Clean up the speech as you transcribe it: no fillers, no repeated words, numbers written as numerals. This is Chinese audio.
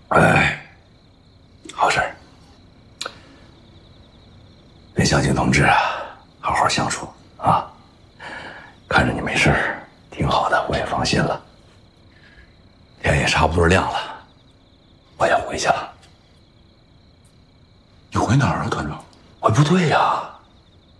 哎，好事儿。跟向京同志啊，好好相处啊。看着你没事儿，挺好的，我也放心了。天也差不多亮了，我要回去了。 你回哪儿啊，团长？ 回部队呀。